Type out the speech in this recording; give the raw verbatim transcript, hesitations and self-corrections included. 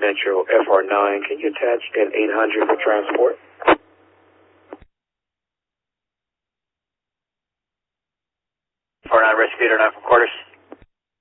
Metro F R nine. Can you attach an eight hundred for transport? F R nine, Rescue nine for quarters.